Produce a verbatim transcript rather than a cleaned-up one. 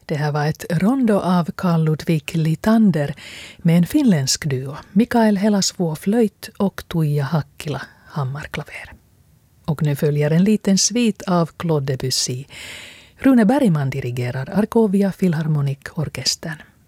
Det här var ett rondo av Carl Ludvig Litander med en finländsk duo, Mikael Helasvuo flöjt och Tuija Hakkila hammarklaver. Och nu följer en liten svit av Claude Debussy. Rune Bergman dirigerar Arkovia Philharmonic Orkestern.